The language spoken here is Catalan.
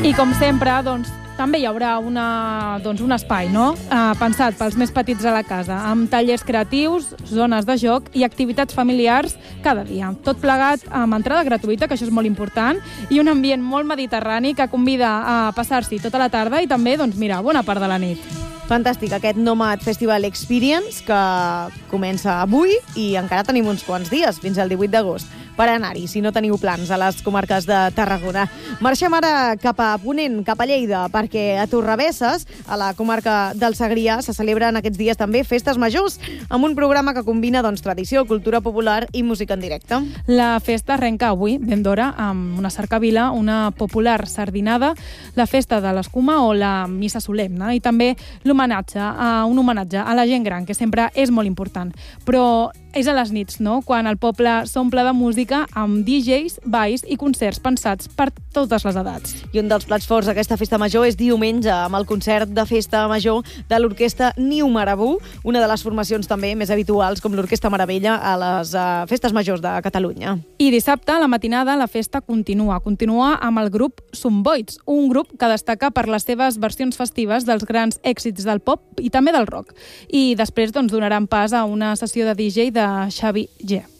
I com sempre, doncs, també hi haurà un espai, no? Pensat pels més petits a la casa, amb tallers creatius, zones de joc i activitats familiars cada dia. Tot plegat amb entrada gratuïta, que això és molt important, i un ambient molt mediterrani que convida a passar-s'hi tota la tarda i també, doncs mira, bona part de la nit. Fantàstic, aquest Nomad Festival Experience que comença avui i encara tenim uns quants dies, fins al 18 d'agost, per anar-hi, si no teniu plans a les comarques de Tarragona. Marxem ara cap a Ponent, cap a Lleida, perquè a Torrebesses, a la comarca del Segrià, se celebren aquests dies també festes majors, amb un programa que combina tradició, cultura popular i música en directe. La festa arrenca avui, ben d'hora, amb una cercavila, una popular sardinada, la festa de l'escuma o la missa solemne, i també un homenatge a la gent gran, que sempre és molt important. Però és a les nits, no?, quan el poble s'omple de música amb DJs, balls i concerts pensats per totes les edats. I un dels plats forts d'aquesta festa major és diumenge, amb el concert de festa major de l'orquestra Niu Marabú, una de les formacions també més habituals, com l'Orquestra Meravella, a les festes majors de Catalunya. I dissabte, a la matinada, la festa continua amb el grup Zomboids, un grup que destaca per les seves versions festives dels grans èxits del pop i també del rock. I després donaran pas a una sessió de DJ de Xavi G.